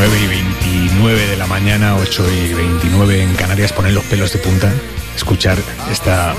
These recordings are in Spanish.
9:29 de la mañana, 8:29 en Canarias. Ponen los pelos de punta escuchar esta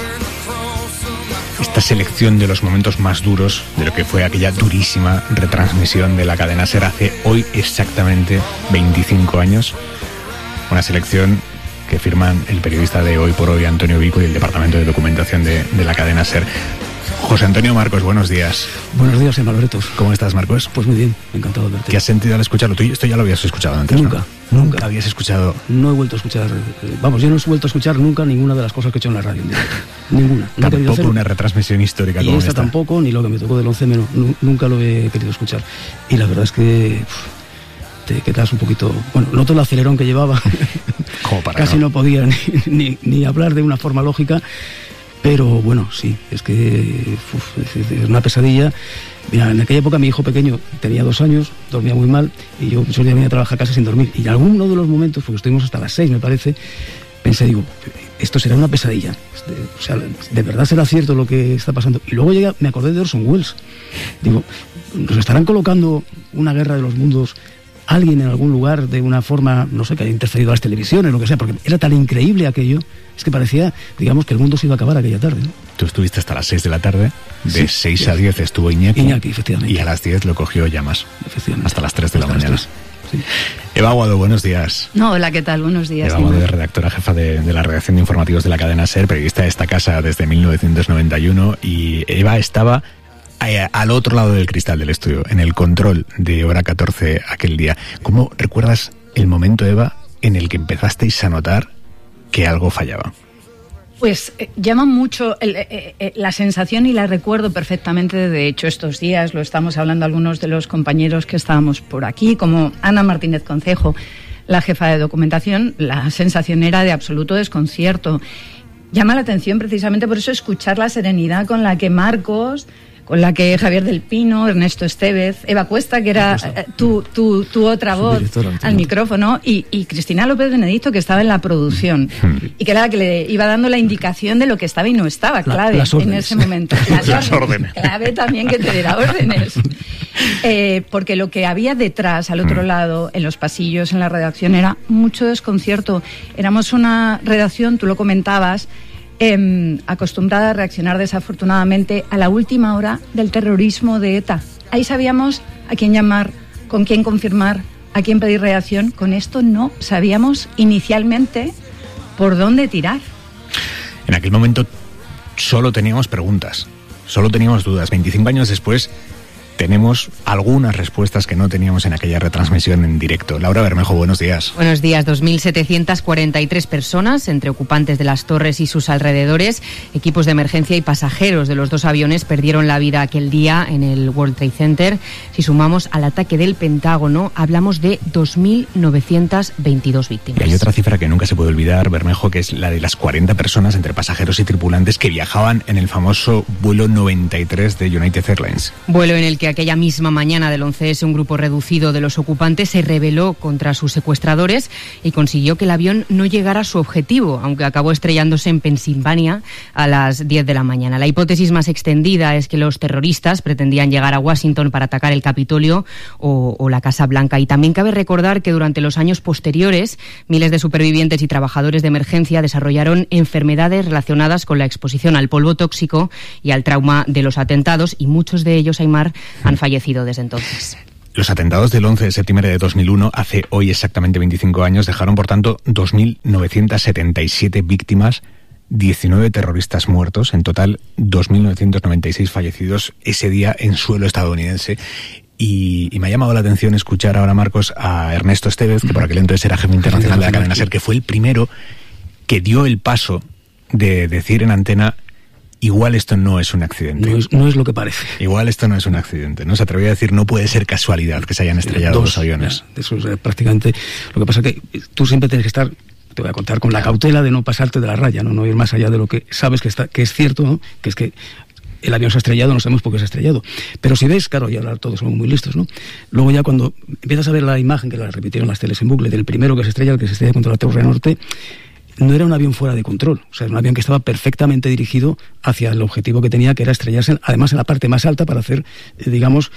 selección de los momentos más duros de lo que fue aquella durísima retransmisión de la cadena SER hace hoy exactamente 25 años. Una selección que firman el periodista de Hoy por Hoy, Antonio Vico, y el departamento de documentación de la cadena SER. José Antonio Marcos, buenos días. Buenos días, Emma Loreto. ¿Cómo estás, Marcos? Pues muy bien, encantado de verte. ¿Qué has sentido al escucharlo? Tú esto ya lo habías escuchado antes, Nunca, ¿no? nunca. ¿Habías escuchado? No he vuelto a escuchar, yo no he vuelto a escuchar nunca ninguna de las cosas que he hecho en la radio en directo. Ninguna. Tampoco una retransmisión histórica y como esta. Tampoco, ni lo que me tocó del 11 menos. Nunca lo he querido escuchar. Y la verdad es que te quedas un poquito... Bueno, noto el acelerón que llevaba. Como para Casi no podía ni hablar de una forma lógica. Pero bueno, sí, es que es una pesadilla. Mira, en aquella época mi hijo pequeño tenía 2 años, dormía muy mal, y yo muchos días venía a trabajar casi sin dormir. Y en alguno de los momentos, porque estuvimos hasta las 6, me parece, pensé, digo, esto será una pesadilla. O sea, ¿de verdad será cierto lo que está pasando? Y luego me acordé de Orson Welles. Digo, ¿nos estarán colocando una guerra de los mundos alguien en algún lugar de una forma, no sé, que haya interferido a las televisiones, lo que sea? Porque era tan increíble aquello, es que parecía, digamos, que el mundo se iba a acabar aquella tarde, ¿no? Tú estuviste hasta las 6 de la tarde, de 6 sí. a 10 estuvo Iñaki, efectivamente. Y a las 10 lo cogió Llamas, hasta las 3 de la mañana. Sí. Eva Aguado, buenos días. No, hola, ¿qué tal? Buenos días. Eva Aguado, redactora jefa de la redacción de informativos de la cadena SER, periodista de esta casa desde 1991, y Eva estaba al otro lado del cristal del estudio, en el control de Hora 14 aquel día. ¿Cómo recuerdas el momento, Eva, en el que empezasteis a notar que algo fallaba? Pues llama mucho la sensación, y la recuerdo perfectamente. De hecho, estos días lo estamos hablando algunos de los compañeros que estábamos por aquí, como Ana Martínez Concejo, la jefa de documentación. La sensación era de absoluto desconcierto. Llama la atención precisamente por eso escuchar la serenidad con la que Marcos, con la que Javier del Pino, Ernesto Estevez, Eva Cuesta, que era tu otra voz al micrófono, y Cristina López Benedicto, que estaba en la producción, y que era la que le iba dando la indicación de lo que estaba y no estaba, clave en ese momento. Las órdenes. Clave también que te diera órdenes. Porque lo que había detrás, al otro lado, en los pasillos, en la redacción, era mucho desconcierto. Éramos una redacción, tú lo comentabas, acostumbrada a reaccionar desafortunadamente a la última hora del terrorismo de ETA. Ahí sabíamos a quién llamar, con quién confirmar, a quién pedir reacción. Con esto no sabíamos inicialmente por dónde tirar. En aquel momento solo teníamos preguntas, solo teníamos dudas. 25 años después tenemos algunas respuestas que no teníamos en aquella retransmisión en directo. Laura Bermejo, buenos días. Buenos días. 2.743 personas, entre ocupantes de las torres y sus alrededores, equipos de emergencia y pasajeros de los 2 aviones, perdieron la vida aquel día en el World Trade Center. Si sumamos al ataque del Pentágono, hablamos de 2.922 víctimas. Y hay otra cifra que nunca se puede olvidar, Bermejo, que es la de las 40 personas, entre pasajeros y tripulantes, que viajaban en el famoso vuelo 93 de United Airlines. Vuelo en el que aquella misma mañana del 11S un grupo reducido de los ocupantes se rebeló contra sus secuestradores y consiguió que el avión no llegara a su objetivo, aunque acabó estrellándose en Pensilvania a las 10 de la mañana. La hipótesis más extendida es que los terroristas pretendían llegar a Washington para atacar el Capitolio o la Casa Blanca. Y también cabe recordar que durante los años posteriores, miles de supervivientes y trabajadores de emergencia desarrollaron enfermedades relacionadas con la exposición al polvo tóxico y al trauma de los atentados, y muchos de ellos, Aymar, han fallecido desde entonces. Los atentados del 11 de septiembre de 2001, hace hoy exactamente 25 años, dejaron, por tanto, 2.977 víctimas, 19 terroristas muertos, en total 2.996 fallecidos ese día en suelo estadounidense. Y me ha llamado la atención escuchar ahora, Marcos, a Ernesto Estevez, que por aquel entonces era jefe internacional de la cadena SER, que fue el primero que dio el paso de decir en antena: igual esto no es un accidente. No es lo que parece. Igual esto no es un accidente, ¿no? Se atrevió a decir, no puede ser casualidad que se hayan estrellado dos aviones. Eso es prácticamente... Lo que pasa es que tú siempre tienes que estar, te voy a contar, con la cautela de no pasarte de la raya, no ir más allá de lo que sabes que es cierto, ¿no? Que es que el avión se ha estrellado, no sabemos por qué se ha estrellado. Pero si ves, claro, y ahora todos somos muy listos, ¿no? Luego ya cuando empiezas a ver la imagen, que la repitieron las teles en bucle, del primero que se estrella, el que se estrella contra la Torre Norte, no era un avión fuera de control, o sea, era un avión que estaba perfectamente dirigido hacia el objetivo que tenía, que era estrellarse, además en la parte más alta, para hacer, digamos,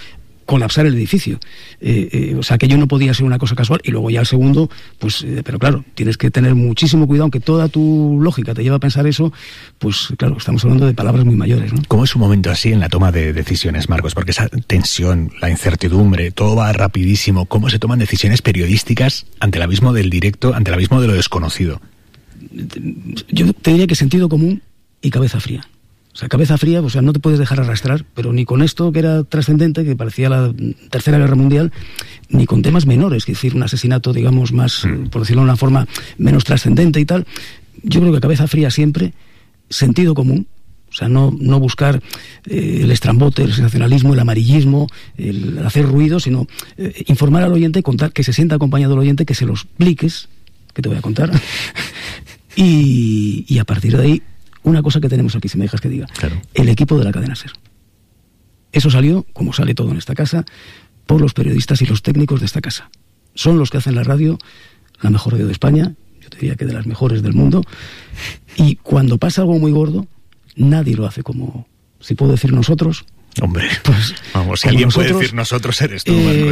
colapsar el edificio. O sea, aquello no podía ser una cosa casual. Y luego ya el segundo, pues, pero claro, tienes que tener muchísimo cuidado, aunque toda tu lógica te lleva a pensar eso, pues claro, estamos hablando de palabras muy mayores, ¿no? ¿Cómo es un momento así en la toma de decisiones, Marcos? Porque esa tensión, la incertidumbre, todo va rapidísimo. ¿Cómo se toman decisiones periodísticas ante el abismo del directo, ante el abismo de lo desconocido? Yo te diría que sentido común y cabeza fría. O sea, cabeza fría, o sea, no te puedes dejar arrastrar, pero ni con esto que era trascendente, que parecía la Tercera Guerra Mundial, ni con temas menores, es decir, un asesinato, digamos, más, por decirlo de una forma, menos trascendente y tal. Yo creo que cabeza fría siempre, sentido común, o sea, no buscar el estrambote, el sensacionalismo, el amarillismo, el hacer ruido, sino informar al oyente, contar, que se sienta acompañado el oyente, que se lo expliques, que te voy a contar, y a partir de ahí, una cosa que tenemos aquí, si me dejas que diga, claro. El equipo de la cadena SER. Eso salió, como sale todo en esta casa, por los periodistas y los técnicos de esta casa. Son los que hacen la radio, la mejor radio de España, yo te diría que de las mejores del mundo, y cuando pasa algo muy gordo, nadie lo hace como, si puedo decir nosotros. Hombre, pues, vamos, si alguien puede decir nosotros, eres tú, Marcos.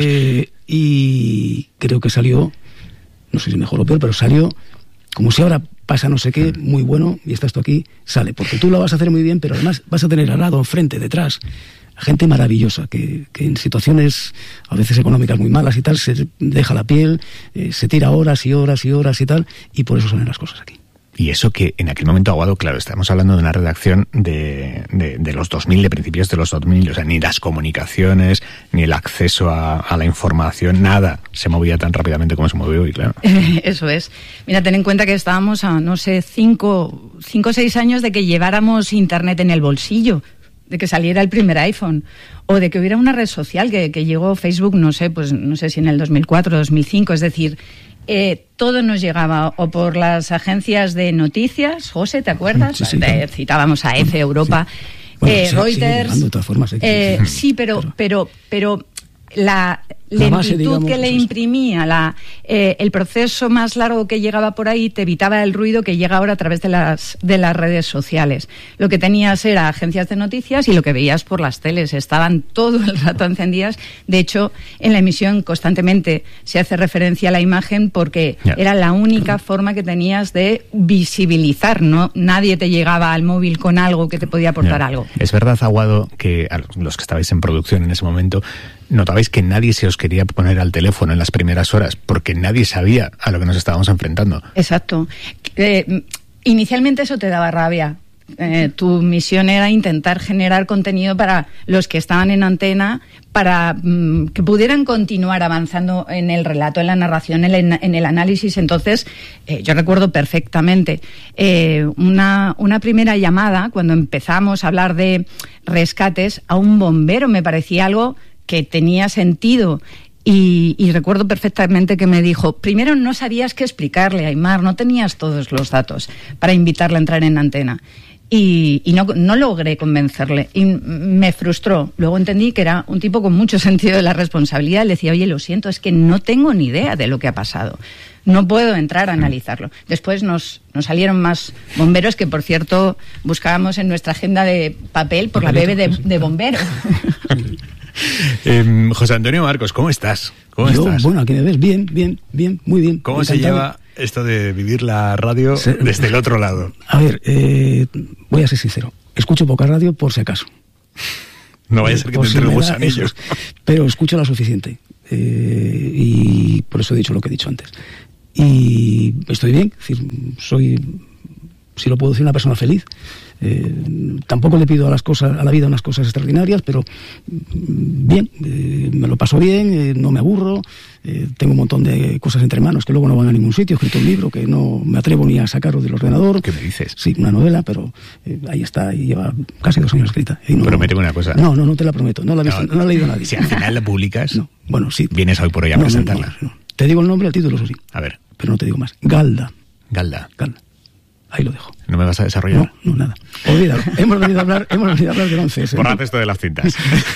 Y creo que salió, no sé si mejor o peor, pero salió como si ahora pasa no sé qué, muy bueno, y está esto aquí, sale. Porque tú lo vas a hacer muy bien, pero además vas a tener al lado, enfrente, detrás, gente maravillosa, que en situaciones a veces económicas muy malas y tal, se deja la piel, se tira horas y horas y horas y tal, y por eso salen las cosas aquí. Y eso que en aquel momento, Aguado, claro, estamos hablando de una redacción de los 2000, de principios de los 2000, o sea, ni las comunicaciones, ni el acceso a la información, nada se movía tan rápidamente como se movió hoy, claro. Eso es. Mira, ten en cuenta que estábamos a, no sé, 5 o 6 años de que lleváramos internet en el bolsillo, de que saliera el primer iPhone, o de que hubiera una red social que llegó Facebook, no sé si en el 2004 o 2005, es decir, todo nos llegaba o por las agencias de noticias, José, ¿te acuerdas? Sí, citábamos a EFE, Europa, sí. Bueno, Reuters. Llegando, de todas formas, sí, pero la lentitud base, que le imprimía el proceso más largo que llegaba por ahí te evitaba el ruido que llega ahora a través de las redes sociales. Lo que tenías era agencias de noticias y lo que veías por las teles. Estaban todo el rato encendidas. De hecho, en la emisión constantemente se hace referencia a la imagen porque era la única forma que tenías de visibilizar, ¿no? Nadie te llegaba al móvil con algo que te podía aportar algo. Es verdad, Aguado, que a los que estabais en producción en ese momento notabais que nadie se os quería poner al teléfono en las primeras horas porque nadie sabía a lo que nos estábamos enfrentando. Exacto. Inicialmente eso te daba rabia. Tu misión era intentar generar contenido para los que estaban en antena para que pudieran continuar avanzando en el relato, en la narración, en el análisis. Entonces, yo recuerdo perfectamente una primera llamada cuando empezamos a hablar de rescates a un bombero. Me parecía algo que tenía sentido y recuerdo perfectamente que me dijo, primero no sabías qué explicarle a Aimar, no tenías todos los datos para invitarle a entrar en antena y no logré convencerle y me frustró. Luego entendí que era un tipo con mucho sentido de la responsabilidad. Le decía, oye, lo siento, es que no tengo ni idea de lo que ha pasado. No puedo entrar a analizarlo. Después nos salieron más bomberos que, por cierto, buscábamos en nuestra agenda de papel por la BB de bombero. José Antonio Marcos, ¿cómo estás? ¿Estás? Bueno, aquí me ves bien, muy bien. ¿Cómo se lleva esto de vivir la radio desde el otro lado? A ver, voy a ser sincero. Escucho poca radio por si acaso. No vaya a ser que te entre el gusanillo. Pero escucho la suficiente. Y por eso he dicho lo que he dicho antes. Y estoy bien, es decir, soy, si lo puedo decir, una persona feliz. Tampoco le pido a la vida unas cosas extraordinarias, pero bien, me lo paso bien, no me aburro, tengo un montón de cosas entre manos que luego no van a ningún sitio. He escrito un libro que no me atrevo ni a sacarlo del ordenador. ¿Qué me dices? Sí, una novela, pero ahí está, y lleva casi 2 años escrita. Prométeme una cosa. No te la prometo, no la ha leído nadie. Si al final la publicas, no. Bueno, sí. Vienes hoy por hoy a presentarla. No. Te digo el nombre, el título, eso sí. A ver. Pero no te digo más. Galda. Ahí lo dejo. ¿No me vas a desarrollar? No, nada. Olvídalo. Hemos venido a hablar del 11S. Borrad esto de las cintas.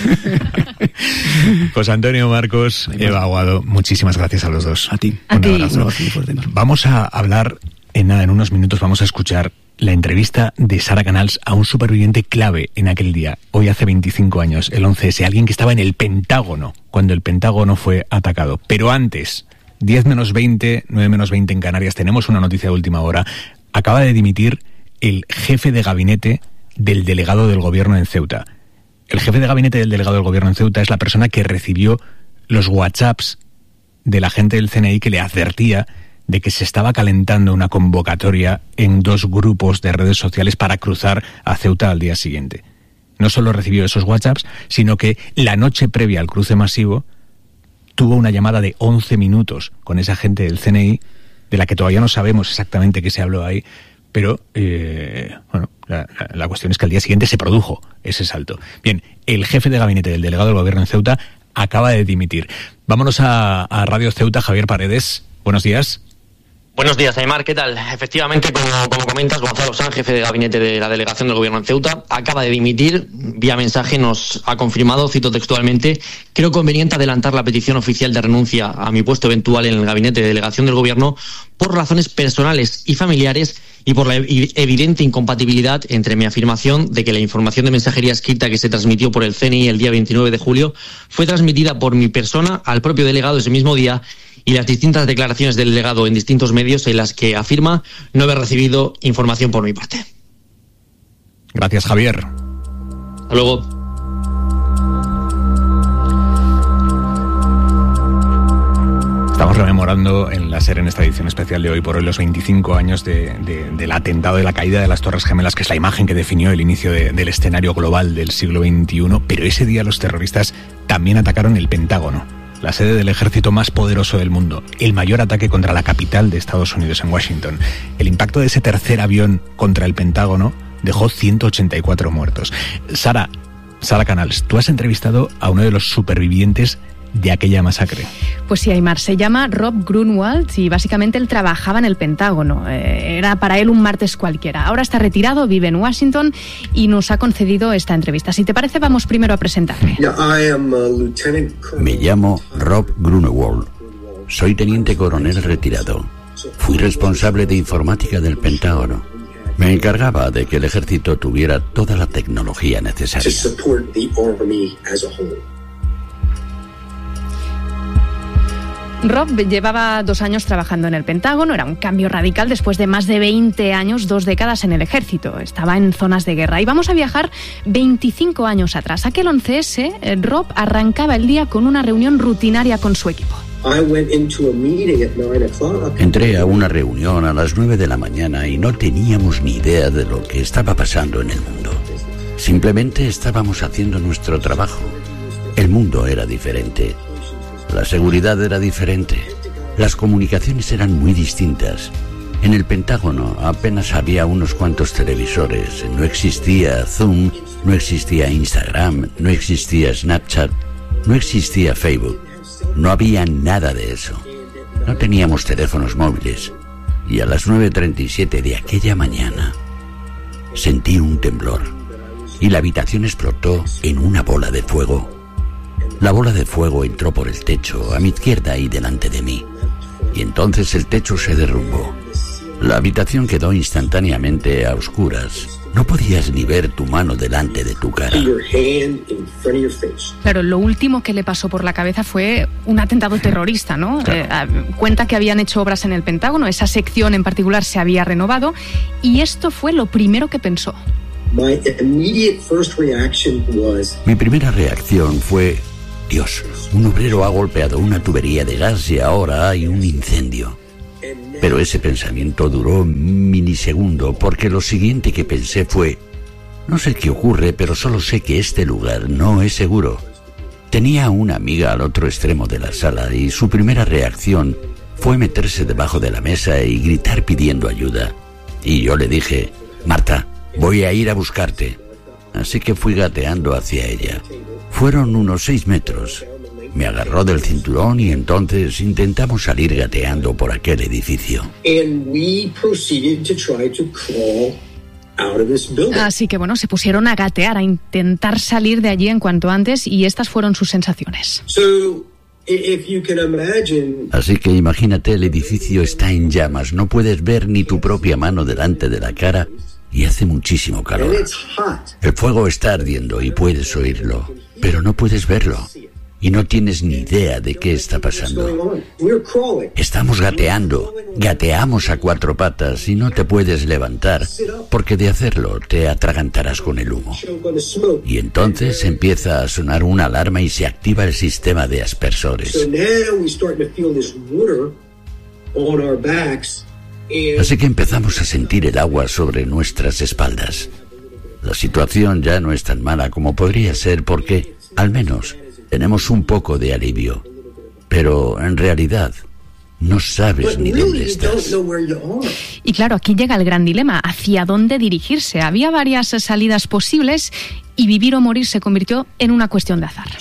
José Antonio Marcos, Eva Aguado, muchísimas gracias a los dos. A ti. Un abrazo. Muy fuerte. Vamos a hablar en unos minutos vamos a escuchar la entrevista de Sara Canals a un superviviente clave en aquel día, hoy hace 25 años, el 11S, alguien que estaba en el Pentágono, cuando el Pentágono fue atacado. Pero antes, 10 menos 20, 9 menos 20 en Canarias, tenemos una noticia de última hora. Acaba de dimitir el jefe de gabinete del delegado del gobierno en Ceuta. El jefe de gabinete del delegado del gobierno en Ceuta es la persona que recibió los WhatsApps de la gente del CNI que le advertía de que se estaba calentando una convocatoria en 2 grupos de redes sociales para cruzar a Ceuta al día siguiente. No solo recibió esos WhatsApps, sino que la noche previa al cruce masivo tuvo una llamada de 11 minutos con esa gente del CNI, de la que todavía no sabemos exactamente qué se habló ahí, pero la cuestión es que al día siguiente se produjo ese salto. Bien, el jefe de gabinete del delegado del gobierno en Ceuta acaba de dimitir. Vámonos a Radio Ceuta, Javier Paredes. Buenos días. Buenos días, Aymar, ¿qué tal? Efectivamente, como comentas, Gonzalo Sanz, jefe de gabinete de la delegación del gobierno en Ceuta, acaba de dimitir. Vía mensaje nos ha confirmado, cito textualmente: creo conveniente adelantar la petición oficial de renuncia a mi puesto eventual en el gabinete de delegación del gobierno por razones personales y familiares y por la evidente incompatibilidad entre mi afirmación de que la información de mensajería escrita que se transmitió por el CNI el día 29 de julio fue transmitida por mi persona al propio delegado ese mismo día, y las distintas declaraciones del delegado en distintos medios en las que afirma no haber recibido información por mi parte. Gracias, Javier. Hasta luego. Estamos rememorando en la SER, en esta edición especial de hoy por hoy, los 25 años del atentado, de la caída de las Torres Gemelas, que es la imagen que definió el inicio del escenario global del siglo XXI. Pero ese día los terroristas también atacaron el Pentágono, la sede del ejército más poderoso del mundo, el mayor ataque contra la capital de Estados Unidos, en Washington. El impacto de ese tercer avión contra el Pentágono dejó 184 muertos. Sara Canals, tú has entrevistado a uno de los supervivientes de aquella masacre. Pues sí, Aymar, se llama Rob Grunwald y básicamente él trabajaba en el Pentágono. Era para él un martes cualquiera. Ahora está retirado, vive en Washington y nos ha concedido esta entrevista. Si te parece, vamos primero a presentarme. Me llamo Rob Grunewald. Soy teniente coronel retirado. Fui responsable de informática del Pentágono. Me encargaba de que el ejército tuviera toda la tecnología necesaria. Rob llevaba 2 años trabajando en el Pentágono. Era un cambio radical después de más de 20 años, 2 décadas en el ejército. Estaba en zonas de guerra. Y vamos a viajar 25 años atrás. Aquel 11S, Rob arrancaba el día con una reunión rutinaria con su equipo. Entré a una reunión a las 9 de la mañana y no teníamos ni idea de lo que estaba pasando en el mundo. Simplemente estábamos haciendo nuestro trabajo. El mundo era diferente. La seguridad era diferente. Las comunicaciones eran muy distintas. En el Pentágono apenas había unos cuantos televisores. No existía Zoom, no existía Instagram, no existía Snapchat, no existía Facebook. No había nada de eso. No teníamos teléfonos móviles. Y a las 9:37 de aquella mañana sentí un temblor y la habitación explotó en una bola de fuego. La bola de fuego entró por el techo, a mi izquierda y delante de mí. Y entonces el techo se derrumbó. La habitación quedó instantáneamente a oscuras. No podías ni ver tu mano delante de tu cara. Claro, lo último que le pasó por la cabeza fue un atentado terrorista, ¿no? Claro. Cuenta que habían hecho obras en el Pentágono, esa sección en particular se había renovado, y esto fue lo primero que pensó. Mi primera reacción fue: Dios, un obrero ha golpeado una tubería de gas y ahora hay un incendio. Pero ese pensamiento duró un minisegundo, porque lo siguiente que pensé fue: no sé qué ocurre, pero solo sé que este lugar no es seguro. Tenía una amiga al otro extremo de la sala y su primera reacción fue meterse debajo de la mesa y gritar pidiendo ayuda. Y yo le dije: Marta, voy a ir a buscarte. Así que fui gateando hacia ella. Fueron unos 6 metros. Me agarró del cinturón y entonces intentamos salir gateando por aquel edificio. Así que bueno, se pusieron a gatear, a intentar salir de allí en cuanto antes, y estas fueron sus sensaciones. Así que imagínate, el edificio está en llamas, no puedes ver ni tu propia mano delante de la cara y hace muchísimo calor. El fuego está ardiendo y puedes oírlo, pero no puedes verlo. Y no tienes ni idea de qué está pasando. Estamos gateamos a 4 patas y no te puedes levantar, porque de hacerlo te atragantarás con el humo. Y entonces empieza a sonar una alarma y se activa el sistema de aspersores. Así que empezamos a sentir el agua sobre nuestras espaldas. La situación ya no es tan mala como podría ser porque, al menos, tenemos un poco de alivio, pero en realidad no sabes ni dónde estás. Y claro, aquí llega el gran dilema, ¿hacia dónde dirigirse? Había varias salidas posibles y vivir o morir se convirtió en una cuestión de azar.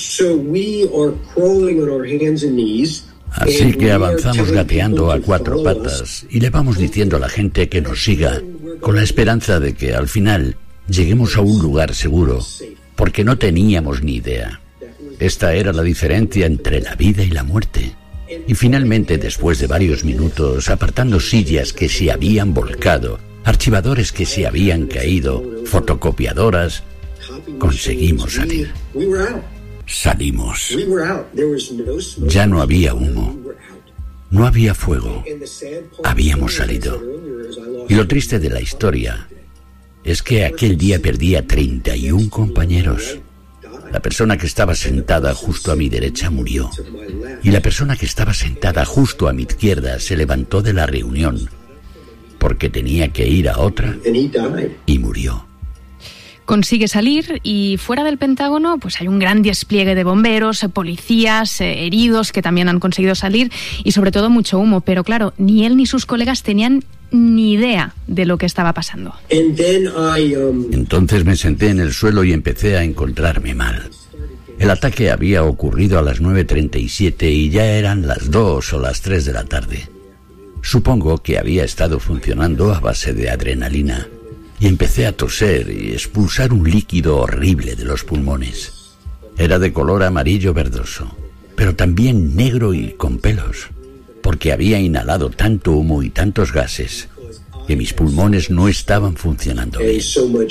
Así que avanzamos gateando a 4 patas y le vamos diciendo a la gente que nos siga, con la esperanza de que al final lleguemos a un lugar seguro, porque no teníamos ni idea. Esta era la diferencia entre la vida y la muerte. Y finalmente, después de varios minutos, apartando sillas que se habían volcado, archivadores que se habían caído, fotocopiadoras, conseguimos salir. Salimos. Ya no había humo. No había fuego. Habíamos salido. Y lo triste de la historia es que aquel día perdí a 31 compañeros. La persona que estaba sentada justo a mi derecha murió. Y la persona que estaba sentada justo a mi izquierda se levantó de la reunión porque tenía que ir a otra y murió. Consigue salir y fuera del Pentágono pues hay un gran despliegue de bomberos, policías, heridos que también han conseguido salir y sobre todo mucho humo. Pero claro, ni él ni sus colegas tenían ni idea de lo que estaba pasando. Entonces me senté en el suelo y empecé a encontrarme mal. El ataque había ocurrido a las 9:37 y ya eran las 2 o las 3 de la tarde. Supongo que había estado funcionando a base de adrenalina y empecé a toser y expulsar un líquido horrible de los pulmones. Era de color amarillo verdoso, pero también negro y con pelos, porque había inhalado tanto humo y tantos gases que mis pulmones no estaban funcionando bien.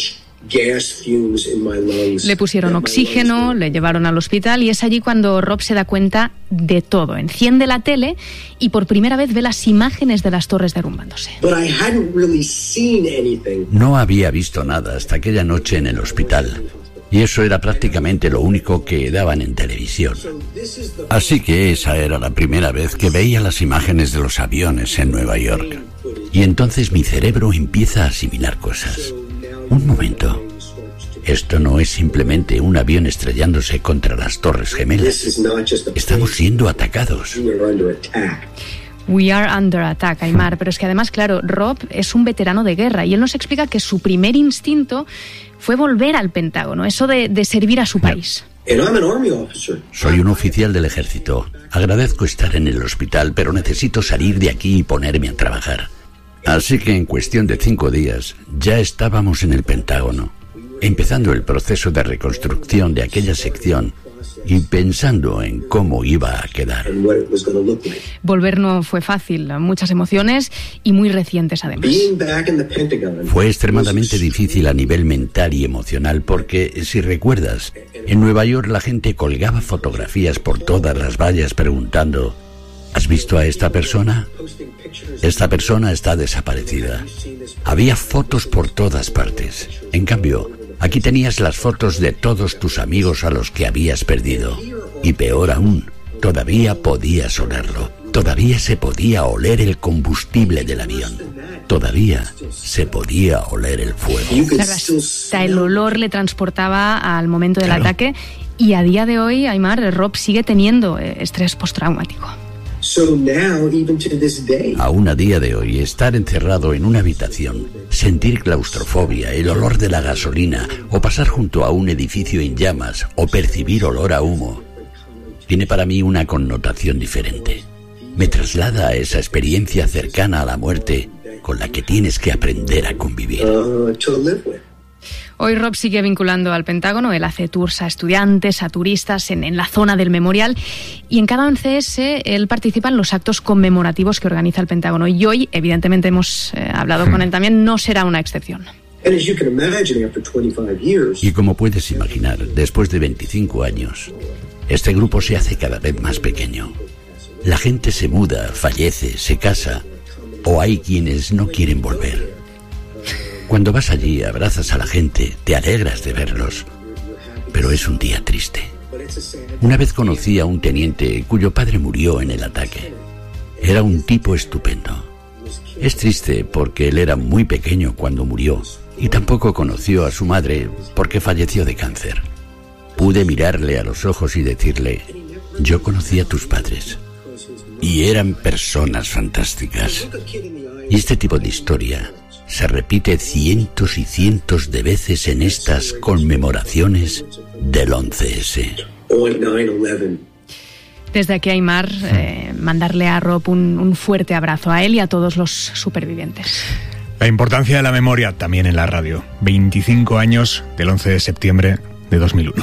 Le pusieron oxígeno, le llevaron al hospital y es allí cuando Rob se da cuenta de todo. Enciende la tele y por primera vez ve las imágenes de las torres derrumbándose. No había visto nada hasta aquella noche en el hospital. Y eso era prácticamente lo único que daban en televisión. Así que esa era la primera vez que veía las imágenes de los aviones en Nueva York. Y entonces mi cerebro empieza a asimilar cosas. Un momento. Esto no es simplemente un avión estrellándose contra las Torres Gemelas. Estamos siendo atacados. We are under attack, Aimar. Pero es que además, claro, Rob es un veterano de guerra y él nos explica que su primer instinto fue volver al Pentágono, eso de servir a su país. Soy un oficial del ejército. Agradezco estar en el hospital, pero necesito salir de aquí y ponerme a trabajar. Así que en cuestión de 5 días ya estábamos en el Pentágono, empezando el proceso de reconstrucción de aquella sección y pensando en cómo iba a quedar. Volver no fue fácil, muchas emociones y muy recientes además. Fue extremadamente difícil a nivel mental y emocional porque, si recuerdas, en Nueva York la gente colgaba fotografías por todas las vallas preguntando: ¿has visto a esta persona? Esta persona está desaparecida. Había fotos por todas partes. En cambio, aquí tenías las fotos de todos tus amigos a los que habías perdido. Y peor aún, todavía podías olerlo. Todavía se podía oler el combustible del avión. Todavía se podía oler el fuego. Claro, hasta el olor le transportaba al momento del ataque. Y a día de hoy, Aimar, Rob sigue teniendo estrés postraumático. Aún a día de hoy, estar encerrado en una habitación, sentir claustrofobia, el olor de la gasolina, o pasar junto a un edificio en llamas, o percibir olor a humo, tiene para mí una connotación diferente. Me traslada a esa experiencia cercana a la muerte con la que tienes que aprender a convivir. Hoy Rob sigue vinculando al Pentágono. Él hace tours a estudiantes, a turistas en la zona del memorial, y en cada 11S él participa en los actos conmemorativos que organiza el Pentágono. Y hoy, evidentemente, hemos hablado con él también, no será una excepción. Y como puedes imaginar, después de 25 años, este grupo se hace cada vez más pequeño. La gente se muda, fallece, se casa, o hay quienes no quieren volver. Cuando vas allí, abrazas a la gente, te alegras de verlos, pero es un día triste. Una vez conocí a un teniente cuyo padre murió en el ataque. Era un tipo estupendo. Es triste porque él era muy pequeño cuando murió y tampoco conoció a su madre porque falleció de cáncer. Pude mirarle a los ojos y decirle: yo conocí a tus padres y eran personas fantásticas. Y este tipo de historia se repite cientos y cientos de veces en estas conmemoraciones del 11S. Desde aquí, Aimar, mandarle a Rob un fuerte abrazo a él y a todos los supervivientes. La importancia de la memoria también en la radio. 25 años del 11 de septiembre de 2001.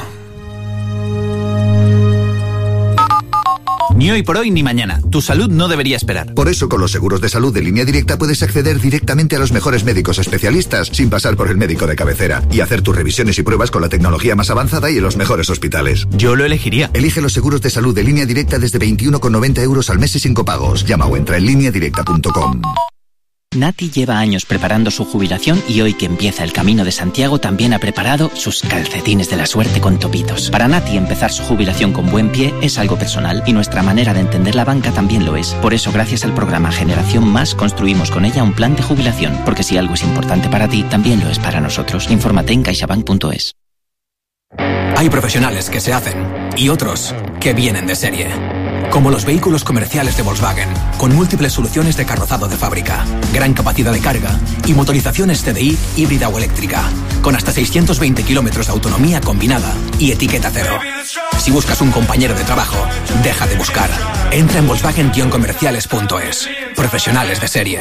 Ni hoy por hoy ni mañana. Tu salud no debería esperar. Por eso, con los seguros de salud de Línea Directa puedes acceder directamente a los mejores médicos especialistas sin pasar por el médico de cabecera y hacer tus revisiones y pruebas con la tecnología más avanzada y en los mejores hospitales. Yo lo elegiría. Elige los seguros de salud de Línea Directa desde 21,90 € al mes y sin copagos. Llama o entra en lineadirecta.com. Nati lleva años preparando su jubilación y hoy que empieza el Camino de Santiago también ha preparado sus calcetines de la suerte con topitos. Para Nati empezar su jubilación con buen pie es algo personal y nuestra manera de entender la banca también lo es. Por eso, gracias al programa Generación Más, construimos con ella un plan de jubilación, porque si algo es importante para ti, también lo es para nosotros. Infórmate en caixabank.es. Hay profesionales que se hacen y otros que vienen de serie. Como los vehículos comerciales de Volkswagen, con múltiples soluciones de carrozado de fábrica, gran capacidad de carga y motorizaciones TDI híbrida o eléctrica, con hasta 620 kilómetros de autonomía combinada y etiqueta cero. Si buscas un compañero de trabajo, deja de buscar. Entra en Volkswagen-comerciales.es. Profesionales de serie.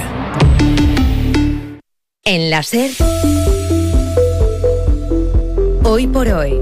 En la SER, Hoy por Hoy,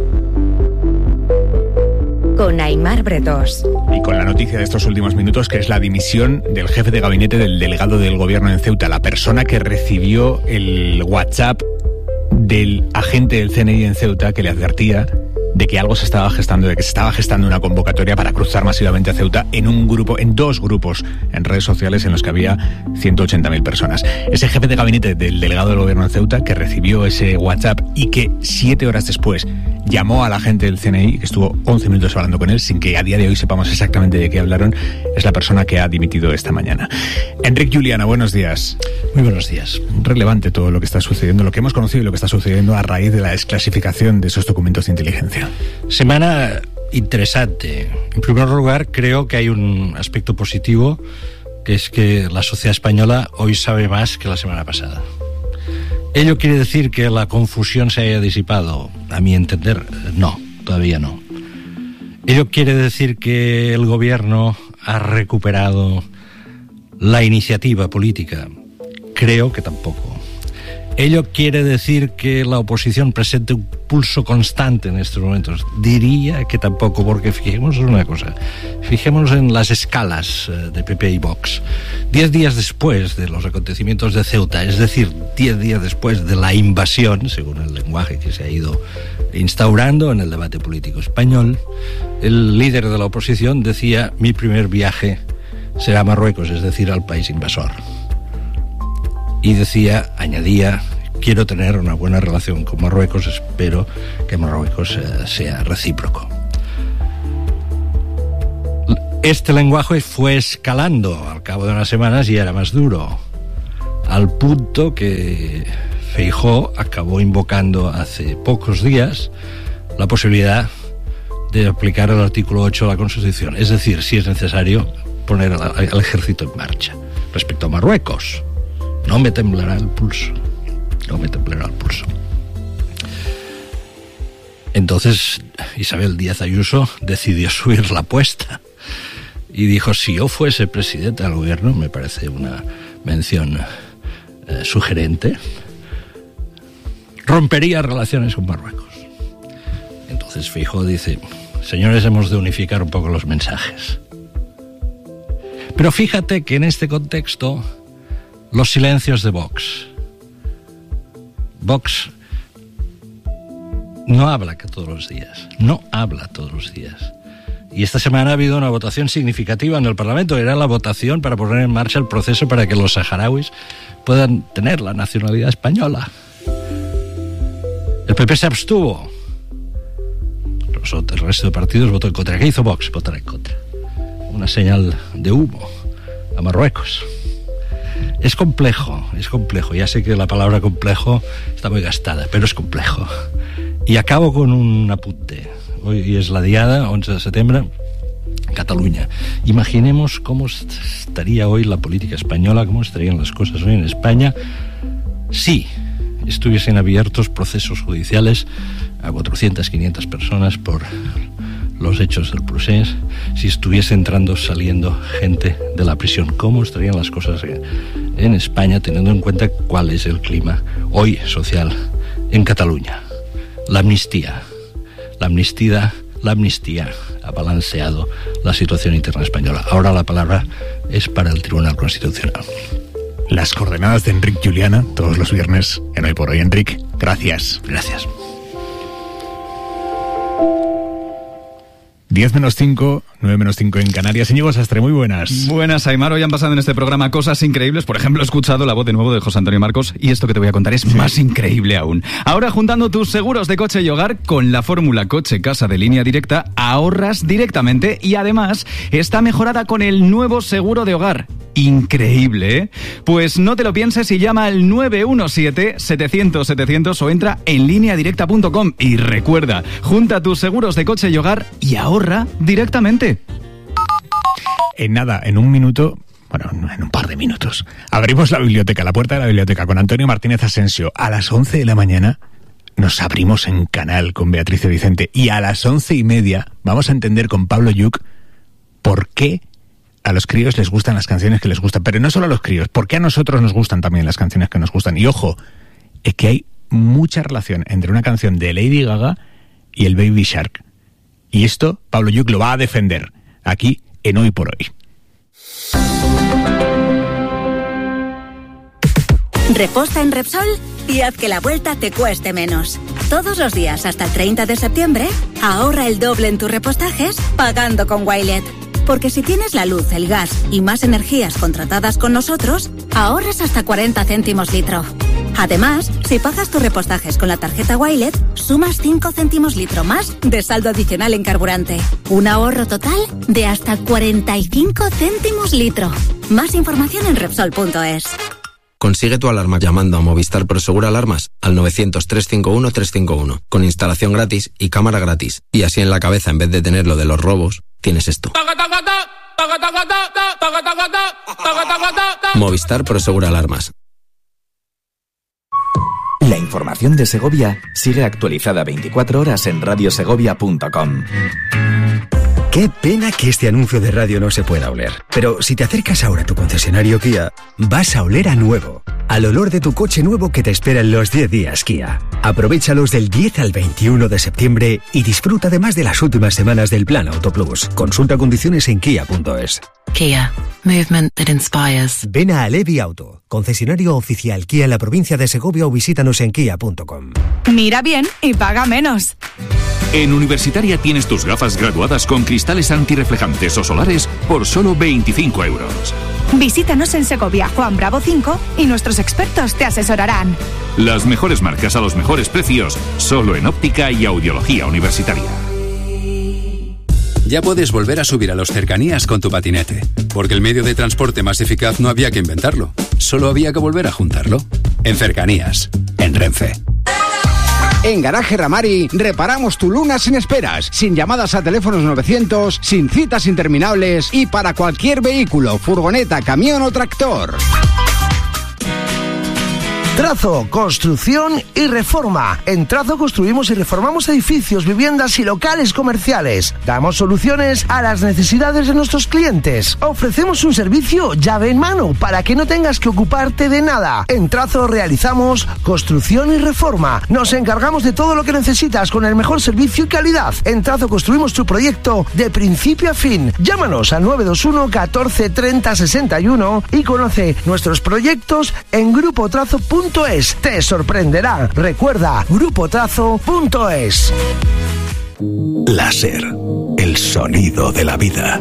con Aimar Bretós. Y con la noticia de estos últimos minutos, que es la dimisión del jefe de gabinete del delegado del gobierno en Ceuta, la persona que recibió el WhatsApp del agente del CNI en Ceuta que le advertía de que algo se estaba gestando, de que se estaba gestando una convocatoria para cruzar masivamente a Ceuta en dos grupos en redes sociales en los que había 180.000 personas. Ese jefe de gabinete del delegado del gobierno en Ceuta que recibió ese WhatsApp y que 7 horas después llamó al agente del CNI, que estuvo 11 minutos hablando con él sin que a día de hoy sepamos exactamente de qué hablaron, es la persona que ha dimitido esta mañana. Enric Juliana, buenos días. Muy buenos días. Relevante todo lo que está sucediendo, lo que hemos conocido y lo que está sucediendo a raíz de la desclasificación de esos documentos de inteligencia. Semana interesante. En primer lugar, creo que hay un aspecto positivo, que es que la sociedad española hoy sabe más que la semana pasada. ¿Ello quiere decir que la confusión se haya disipado? A mi entender, no, todavía no. ¿Ello quiere decir que el gobierno ha recuperado la iniciativa política? Creo que tampoco. ¿Ello quiere decir que la oposición presente un pulso constante en estos momentos? Diría que tampoco, porque fijémonos en una cosa. Fijémonos en las escalas de PP y Vox. 10 días después de los acontecimientos de Ceuta, es decir, 10 días después de la invasión, según el lenguaje que se ha ido instaurando en el debate político español, el líder de la oposición decía: mi primer viaje será a Marruecos, es decir, al país invasor. Y decía, añadía, quiero tener una buena relación con Marruecos, espero que Marruecos sea recíproco. Este lenguaje fue escalando al cabo de unas semanas y era más duro, al punto que Feijóo acabó invocando hace pocos días la posibilidad de aplicar el artículo 8 de la Constitución, es decir, si es necesario, poner al ejército en marcha. Respecto a Marruecos, no me temblará el pulso. No me temblará el pulso. Entonces Isabel Díaz Ayuso decidió subir la apuesta y dijo: si yo fuese presidenta del gobierno, me parece una mención sugerente, rompería relaciones con Marruecos. Entonces Feijóo dice: señores, hemos de unificar un poco los mensajes. Pero fíjate que en este contexto, los silencios de Vox no habla todos los días. Y esta semana ha habido una votación significativa en el Parlamento. Era la votación para poner en marcha el proceso para que los saharauis puedan tener la nacionalidad española. El PP se abstuvo. El resto de partidos votó en contra. ¿Qué hizo Vox? Votar en contra. Una señal de humo a Marruecos. Es complejo. Ya sé que la palabra complejo está muy gastada, pero es complejo. Y acabo con un apunte. Hoy es la diada, 11 de septiembre, Cataluña. Imaginemos cómo estaría hoy la política española, cómo estarían las cosas hoy en España si estuviesen abiertos procesos judiciales a 400, 500 personas por los hechos del procés, si estuviese entrando, saliendo gente de la prisión. ¿Cómo estarían las cosas en España, teniendo en cuenta cuál es el clima hoy social en Cataluña? La amnistía ha balanceado la situación interna española. Ahora la palabra es para el Tribunal Constitucional. Las coordenadas de Enric Juliana, todos los viernes en Hoy por Hoy. Enric, gracias. Gracias. 10 menos 5, 9 menos 5 en Canarias. Íñigo Sastre, muy buenas. Buenas, Aimar. Hoy han pasado en este programa cosas increíbles. Por ejemplo, he escuchado la voz de nuevo de José Antonio Marcos y esto que te voy a contar es más increíble aún. Ahora, juntando tus seguros de coche y hogar con la fórmula coche-casa de Línea Directa, ahorras directamente y además está mejorada con el nuevo seguro de hogar. Increíble, ¿eh? Pues no te lo pienses y llama al 917-700-700 o entra en lineadirecta.com y recuerda, junta tus seguros de coche y hogar y ahorra directamente. En nada, en un minuto, bueno, en un par de minutos, abrimos la biblioteca, la puerta de la biblioteca con Antonio Martínez Asensio. A las 11 de la mañana nos abrimos en Canal con Beatriz Vicente y a las 11:30 vamos a entender con Pablo Lluch por qué a los críos les gustan las canciones que les gustan, pero no solo a los críos, porque a nosotros nos gustan también las canciones que nos gustan. Y ojo, es que hay mucha relación entre una canción de Lady Gaga y el Baby Shark. Y esto Pablo Lluch lo va a defender aquí en Hoy por Hoy. Reposta en Repsol y haz que la vuelta te cueste menos. Todos los días hasta el 30 de septiembre, ahorra el doble en tus repostajes pagando con Wilet. Porque si tienes la luz, el gas y más energías contratadas con nosotros, ahorras hasta 40 céntimos litro. Además, si pagas tus repostajes con la tarjeta Wilet, sumas 5 céntimos litro más de saldo adicional en carburante. Un ahorro total de hasta 45 céntimos litro. Más información en Repsol.es. Consigue tu alarma llamando a Movistar Prosegur Alarmas al 900-351-351, con instalación gratis y cámara gratis. Y así en la cabeza, en vez de tener lo de los robos, tienes esto. Movistar Prosegur Alarmas. La información de Segovia sigue actualizada 24 horas en radiosegovia.com. Qué pena que este anuncio de radio no se pueda oler. Pero si te acercas ahora a tu concesionario Kia, vas a oler a nuevo. Al olor de tu coche nuevo que te espera en los 10 días Kia. Aprovéchalos del 10 al 21 de septiembre y disfruta además de las últimas semanas del Plan Auto Plus. Consulta condiciones en kia.es. Kia. Movement that inspires. Ven a Alevi Auto, concesionario oficial Kia en la provincia de Segovia o visítanos en kia.com. Mira bien y paga menos. En Universitaria tienes tus gafas graduadas con cristales antirreflejantes o solares por solo 25 euros. Visítanos en Segovia, Juan Bravo 5 y nuestros expertos te asesorarán. Las mejores marcas a los mejores precios, solo en óptica y audiología universitaria. Ya puedes volver a subir a los cercanías con tu patinete, porque el medio de transporte más eficaz no había que inventarlo, solo había que volver a juntarlo. En Cercanías, en Renfe. En Garaje Ramari reparamos tu Luna sin esperas, sin llamadas a teléfonos 900, sin citas interminables y para cualquier vehículo, furgoneta, camión o tractor. Trazo, construcción y reforma. En Trazo construimos y reformamos edificios, viviendas y locales comerciales. Damos soluciones a las necesidades de nuestros clientes. Ofrecemos un servicio llave en mano para que no tengas que ocuparte de nada. En Trazo realizamos construcción y reforma. Nos encargamos de todo lo que necesitas con el mejor servicio y calidad. En Trazo construimos tu proyecto de principio a fin. Llámanos al 921 14 30 61 y conoce nuestros proyectos en grupotrazo.es. Te sorprenderá. Recuerda, grupotrazo.es. Láser, el sonido de la vida.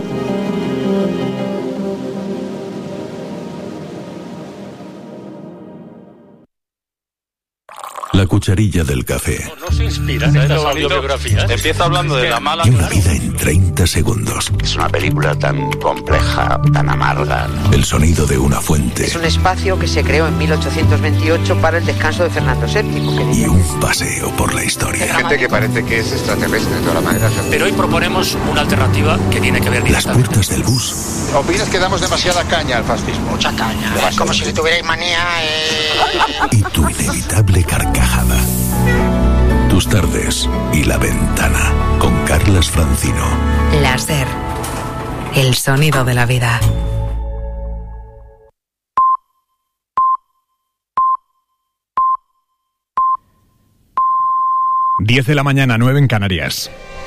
La cucharilla del café. ¿No se inspira en estas autobiografías? Empieza hablando de la mala... Y una vida en 30 segundos. Es una película tan compleja, tan amarga, ¿no? El sonido de una fuente. Es un espacio que se creó en 1828 para el descanso de Fernando VII. Y un paseo por la historia. Hay gente que parece que es extraterrestre de todas maneras. Pero hoy proponemos una alternativa que tiene que ver Las puertas del bus. ¿Opinas que damos demasiada caña al fascismo? Mucha caña. Es como si le tuvierais manía. Y tu inevitable carcajada. Tus tardes y La Ventana con Carlas Francino. Láser, el sonido de la vida. Diez de la mañana, 9 en Canarias.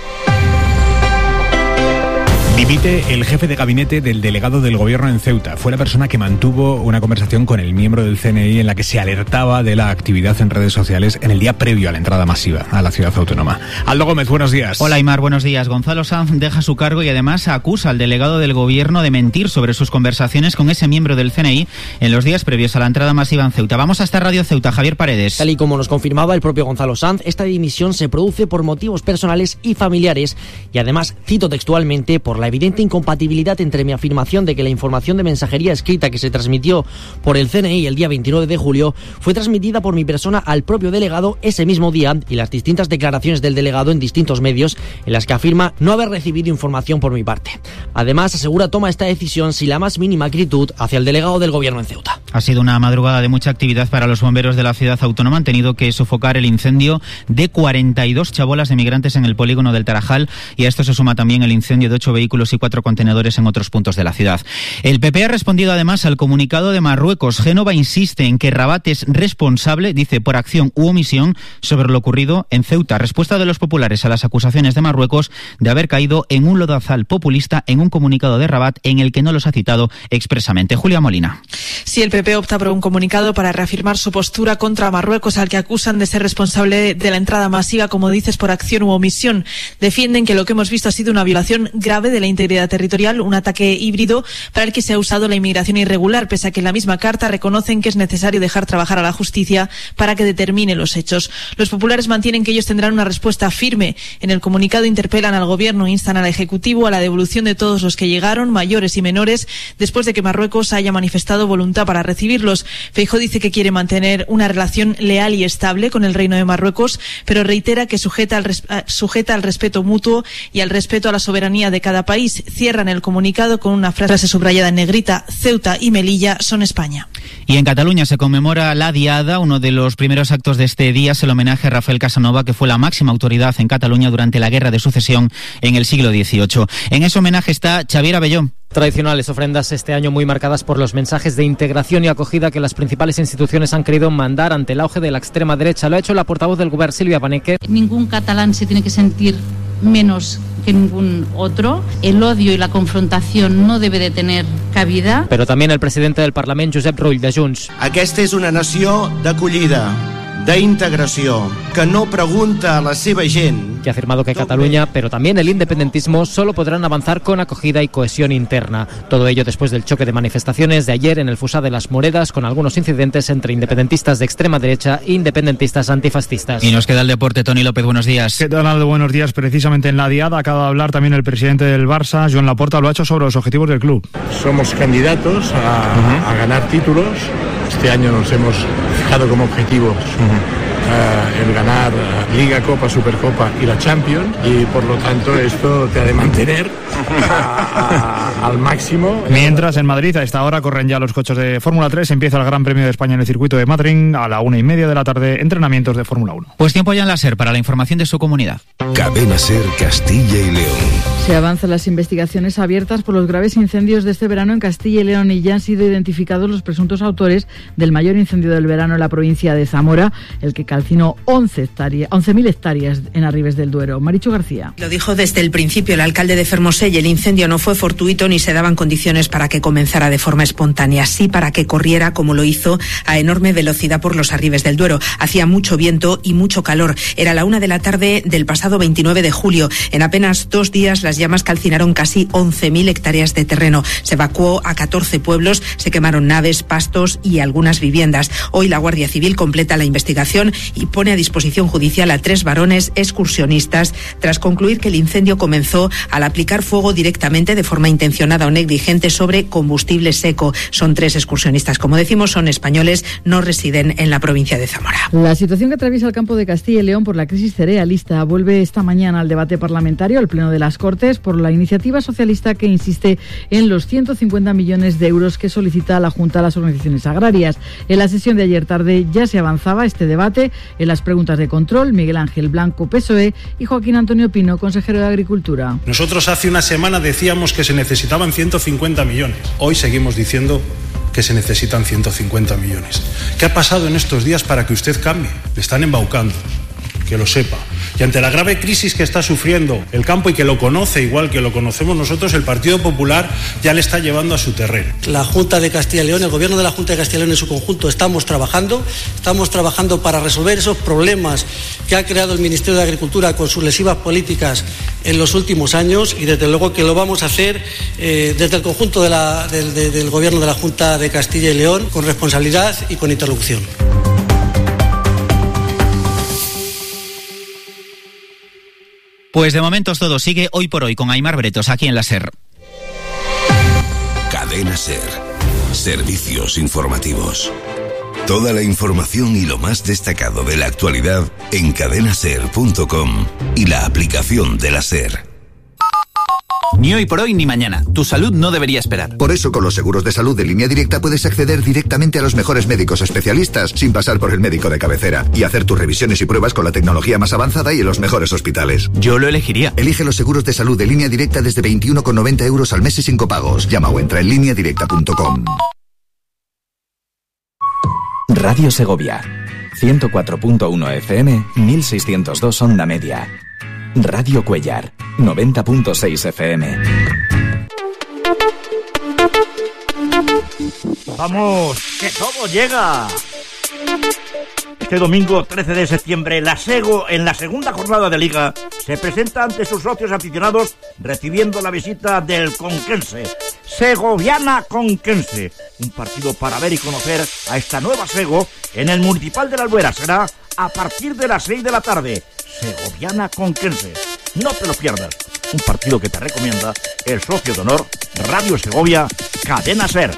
Dimite el jefe de gabinete del delegado del gobierno en Ceuta. Fue la persona que mantuvo una conversación con el miembro del CNI en la que se alertaba de la actividad en redes sociales en el día previo a la entrada masiva a la ciudad autónoma. Aldo Gómez, buenos días. Hola, Aimar, buenos días. Gonzalo Sanz deja su cargo y además acusa al delegado del gobierno de mentir sobre sus conversaciones con ese miembro del CNI en los días previos a la entrada masiva en Ceuta. Vamos hasta Radio Ceuta. Javier Paredes. Tal y como nos confirmaba el propio Gonzalo Sanz, esta dimisión se produce por motivos personales y familiares y además, cito textualmente, por la evidente incompatibilidad entre mi afirmación de que la información de mensajería escrita que se transmitió por el CNI el día 29 de julio fue transmitida por mi persona al propio delegado ese mismo día y las distintas declaraciones del delegado en distintos medios en las que afirma no haber recibido información por mi parte. Además, asegura toma esta decisión sin la más mínima acritud hacia el delegado del gobierno en Ceuta. Ha sido una madrugada de mucha actividad para los bomberos de la ciudad autónoma. Han tenido que sofocar el incendio de 42 chabolas de migrantes en el polígono del Tarajal y a esto se suma también el incendio de 8 vehículos y 4 contenedores en otros puntos de la ciudad. El PP ha respondido además al comunicado de Marruecos. Génova insiste en que Rabat es responsable, dice, por acción u omisión sobre lo ocurrido en Ceuta. Respuesta de los populares a las acusaciones de Marruecos de haber caído en un lodazal populista en un comunicado de Rabat en el que no los ha citado expresamente. Julia Molina. Sí, el PP opta por un comunicado para reafirmar su postura contra Marruecos, al que acusan de ser responsable de la entrada masiva, como dices, por acción u omisión. Defienden que lo que hemos visto ha sido una violación grave de la integridad territorial, un ataque híbrido para el que se ha usado la inmigración irregular, pese a que en la misma carta reconocen que es necesario dejar trabajar a la justicia para que determine los hechos. Los populares mantienen que ellos tendrán una respuesta firme. En el comunicado interpelan al gobierno e instan al Ejecutivo a la devolución de todos los que llegaron, mayores y menores, después de que Marruecos haya manifestado voluntad para recibirlos. Feijóo dice que quiere mantener una relación leal y estable con el Reino de Marruecos, pero reitera que sujeta al respeto mutuo y al respeto a la soberanía de cada país. Cierran el comunicado con una frase subrayada en negrita: Ceuta y Melilla son España. Y en Cataluña se conmemora la Diada. Uno de los primeros actos de este día es el homenaje a Rafael Casanova, que fue la máxima autoridad en Cataluña durante la Guerra de Sucesión en el siglo XVIII. En ese homenaje está Xavier Abelló. Tradicionales ofrendas este año muy marcadas por los mensajes de integración y acogida que las principales instituciones han querido mandar ante el auge de la extrema derecha. Lo ha hecho la portavoz del Govern, Sílvia Paneque. Ningún catalán se tiene que sentir menos que ningún otro. El odio y la confrontación no debe de tener cabida. Pero también el presidente del Parlament, Josep Rull, de Junts. Aquesta és una nació d'acollida, d'integració, que no pregunta a la seva gent. Que ha afirmado que Cataluña, pero también el independentismo, solo podrán avanzar con acogida y cohesión interna. Todo ello después del choque de manifestaciones de ayer en el Fossar de las Moredas, con algunos incidentes entre independentistas de extrema derecha e independentistas antifascistas. Y nos queda el deporte. Toni López, buenos días. ¿Qué tal, Aldo? Buenos días. Precisamente en la Diada acaba de hablar también el presidente del Barça, Joan Laporta, lo ha hecho sobre los objetivos del club. Somos candidatos a ganar títulos. Este año nos hemos fijado como objetivos el ganar Liga, Copa, Supercopa y la Champions, y por lo tanto esto te ha de mantener al máximo. Mientras en Madrid a esta hora corren ya los coches de Fórmula 3, empieza el Gran Premio de España en el circuito de Madrid a la 1:30 de la tarde, entrenamientos de Fórmula 1. Pues tiempo ya en la SER para la información de su comunidad. Cadena SER Castilla y León. Se avanzan las investigaciones abiertas por los graves incendios de este verano en Castilla y León y ya han sido identificados los presuntos autores del mayor incendio del verano en la provincia de Zamora, el que calcinó 11.000 hectáreas en Arribes del Duero. Marichu García. Lo dijo desde el principio el alcalde de Fermoselle. El incendio no fue fortuito ni se daban condiciones para que comenzara de forma espontánea, sí para que corriera como lo hizo a enorme velocidad por los Arribes del Duero. Hacía mucho viento y mucho calor. Era la 1 de la tarde del pasado 29 de julio. En apenas 2 días las llamas calcinaron casi 11.000 hectáreas de terreno. Se evacuó a 14 pueblos, se quemaron naves, pastos y algunas viviendas. Hoy la Guardia Civil completa la investigación y pone a disposición judicial a 3 varones excursionistas tras concluir que el incendio comenzó al aplicar fuego directamente de forma intencionada o negligente sobre combustible seco. Son 3 excursionistas, como decimos, son españoles, no residen en la provincia de Zamora. La situación que atraviesa el campo de Castilla y León por la crisis cerealista vuelve esta mañana al debate parlamentario, al Pleno de las Cortes, por la iniciativa socialista que insiste en los 150 millones de euros que solicita la Junta a las organizaciones agrarias. En la sesión de ayer tarde ya se avanzaba este debate en las preguntas de control. Miguel Ángel Blanco, PSOE, y Joaquín Antonio Pino, consejero de Agricultura. Nosotros hace una semana decíamos que se necesitaban 150 millones. Hoy seguimos diciendo que se necesitan 150 millones. ¿Qué ha pasado en estos días para que usted cambie? Le están embaucando, que lo sepa. Y ante la grave crisis que está sufriendo el campo y que lo conoce igual que lo conocemos nosotros, el Partido Popular ya le está llevando a su terreno. La Junta de Castilla y León, el Gobierno de la Junta de Castilla y León en su conjunto, estamos trabajando para resolver esos problemas que ha creado el Ministerio de Agricultura con sus lesivas políticas en los últimos años, y desde luego que lo vamos a hacer desde el conjunto del Gobierno de la Junta de Castilla y León, con responsabilidad y con interlocución. Pues de momento es todo. Sigue Hoy por Hoy con Aimar Bretos aquí en la SER. Cadena SER. Servicios informativos. Toda la información y lo más destacado de la actualidad en cadenaser.com y la aplicación de la SER. Ni hoy por hoy ni mañana. Tu salud no debería esperar. Por eso, con los seguros de salud de Línea Directa puedes acceder directamente a los mejores médicos especialistas sin pasar por el médico de cabecera y hacer tus revisiones y pruebas con la tecnología más avanzada y en los mejores hospitales. Yo lo elegiría. Elige los seguros de salud de Línea Directa desde 21,90 euros al mes y sin copagos. Llama o entra en lineadirecta.com. Radio Segovia, 104.1 FM, 1602 onda media. Radio Cuellar, 90.6 FM. ¡Vamos, que todo llega! Este domingo 13 de septiembre, la Sego, en la segunda jornada de Liga, se presenta ante sus socios aficionados recibiendo la visita del Conquense. Segoviana Conquense. Un partido para ver y conocer a esta nueva Sego en el Municipal de la Albuera. Será a partir de las 6 de la tarde. Segoviana Conquense. No te lo pierdas. Un partido que te recomienda el socio de honor Radio Segovia, Cadena SER.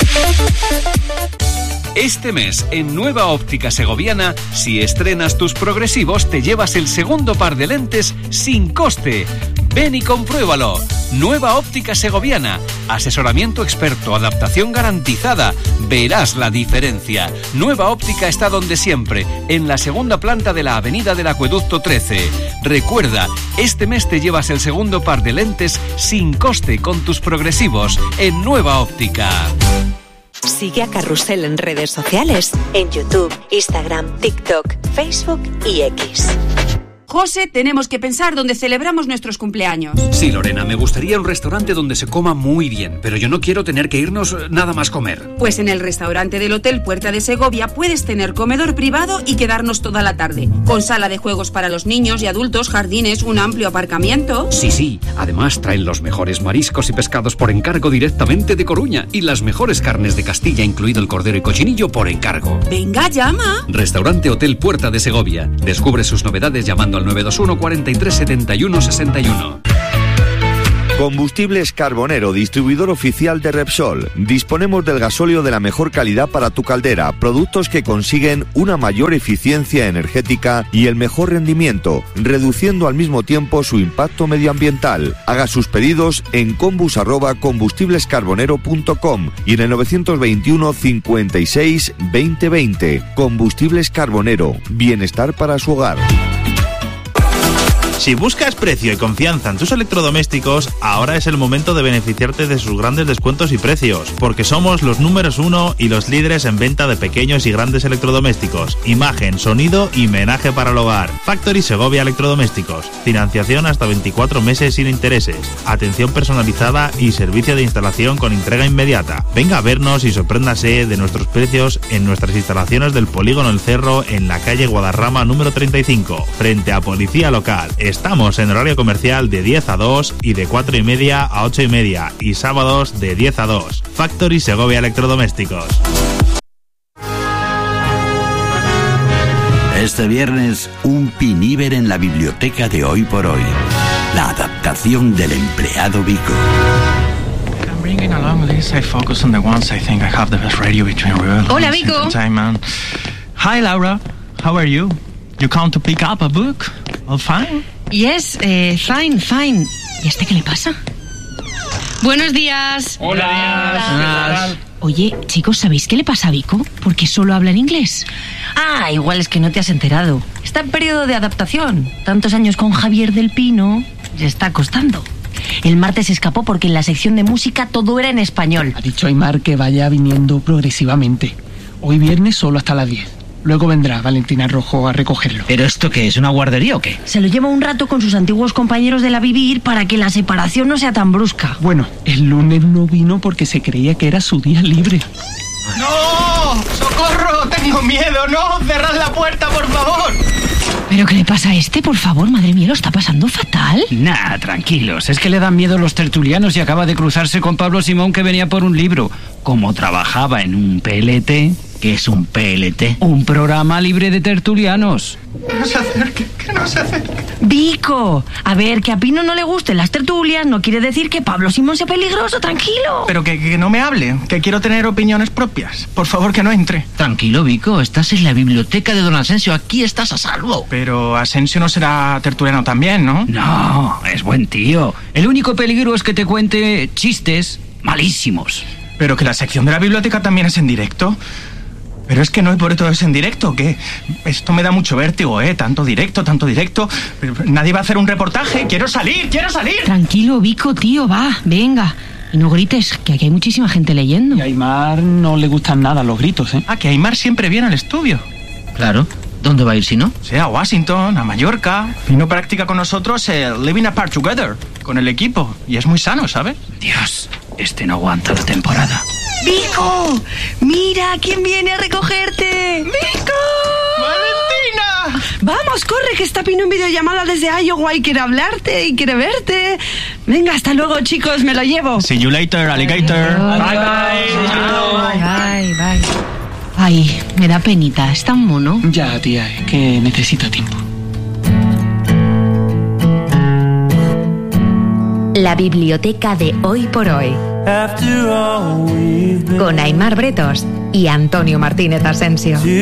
Este mes, en Nueva Óptica Segoviana, si estrenas tus progresivos, te llevas el segundo par de lentes sin coste. Ven y compruébalo. Nueva Óptica Segoviana. Asesoramiento experto, adaptación garantizada. Verás la diferencia. Nueva Óptica está donde siempre, en la segunda planta de la Avenida del Acueducto 13. Recuerda, este mes te llevas el segundo par de lentes sin coste con tus progresivos en Nueva Óptica. Sigue a Carrusel en redes sociales, en YouTube, Instagram, TikTok, Facebook y X. José, tenemos que pensar dónde celebramos nuestros cumpleaños. Sí, Lorena, me gustaría un restaurante donde se coma muy bien, pero yo no quiero tener que irnos nada más comer. Pues en el restaurante del Hotel Puerta de Segovia puedes tener comedor privado y quedarnos toda la tarde, con sala de juegos para los niños y adultos, jardines, un amplio aparcamiento. Sí, además traen los mejores mariscos y pescados por encargo directamente de Coruña y las mejores carnes de Castilla, incluido el cordero y cochinillo, por encargo. Venga, llama. Restaurante Hotel Puerta de Segovia. Descubre sus novedades llamando al 921 43 71 61. Combustibles Carbonero, distribuidor oficial de Repsol. Disponemos del gasóleo de la mejor calidad para tu caldera, productos que consiguen una mayor eficiencia energética y el mejor rendimiento, reduciendo al mismo tiempo su impacto medioambiental. Haga sus pedidos en combus@combustiblescarbonero.com y en el 921 56 2020. Combustibles Carbonero, bienestar para su hogar. Si buscas precio y confianza en tus electrodomésticos, ahora es el momento de beneficiarte de sus grandes descuentos y precios, porque somos los números 1 y los líderes en venta de pequeños y grandes electrodomésticos, imagen, sonido y menaje para el hogar. Factory Segovia Electrodomésticos, financiación hasta 24 meses sin intereses, atención personalizada y servicio de instalación con entrega inmediata. Venga a vernos y sorpréndase de nuestros precios en nuestras instalaciones del Polígono El Cerro, en la calle Guadarrama número 35, frente a Policía Local. Estamos en horario comercial de 10 a 2 y de 4:30 a 8:30 y sábados de 10 a 2. Factory Segovia Electrodomésticos. Este viernes, un piníver en la biblioteca de Hoy por Hoy. La adaptación del empleado Vico. Hola, Vico. Hi, Laura. How are you? You come to pick up a book? All fine? Yes, fine. ¿Y a este qué le pasa? Buenos días. Hola. Oye, chicos, ¿sabéis qué le pasa a Vico? Porque solo habla en inglés. Ah, igual es que no te has enterado. Está en periodo de adaptación. Tantos años con Javier del Pino, le está costando. El martes se escapó porque en la sección de música todo era en español. Ha dicho Aymar que vaya viniendo progresivamente. Hoy viernes solo hasta las 10. Luego vendrá Valentina Rojo a recogerlo. ¿Pero esto qué es? ¿Una guardería o qué? Se lo lleva un rato con sus antiguos compañeros de la Vivir para que la separación no sea tan brusca. Bueno, el lunes no vino porque se creía que era su día libre. ¡No! ¡Socorro! ¡Tengo miedo! ¡No! ¡Cerrad la puerta, por favor! ¿Pero qué le pasa a este, por favor? Madre mía, lo está pasando fatal. Nah, tranquilos. Es que le dan miedo los tertulianos y acaba de cruzarse con Pablo Simón, que venía por un libro. Como trabajaba en un PLT... ¿Qué es un PLT? Un programa libre de tertulianos. Que no se acerque. Vico, a ver, que a Pino no le gusten las tertulias no quiere decir que Pablo Simón sea peligroso, tranquilo. Pero que no me hable, que quiero tener opiniones propias. Por favor, que no entre. Tranquilo, Vico, estás en la biblioteca de don Asensio, aquí estás a salvo. Pero Asensio no será tertuliano también, ¿no? No, es buen tío. El único peligro es que te cuente chistes malísimos. Pero que la sección de la biblioteca también es en directo. Pero es que no, y por todo es en directo, que esto me da mucho vértigo, tanto directo, pero nadie va a hacer un reportaje, quiero salir. Tranquilo, Vico, tío, va, venga, y no grites, que aquí hay muchísima gente leyendo. Y a Aymar no le gustan nada los gritos, Ah, que Aymar siempre viene al estudio. Claro, ¿dónde va a ir si no? Sí, a Washington, a Mallorca, y no practica con nosotros el Living Apart Together, con el equipo, y es muy sano, ¿sabes? Dios, este no aguanta la temporada. ¡Vico! ¡Mira quién viene a recogerte! ¡Vico! ¡Valentina! Vamos, corre, que está Pino en videollamada desde Iowa y quiere hablarte y quiere verte. Venga, hasta luego, chicos, me lo llevo. See you later, alligator. Bye. Ay, me da penita, es tan mono. Ya, tía, es que necesito tiempo. La biblioteca de Hoy por Hoy. Con Aymar Bretos y Antonio Martínez Asensio.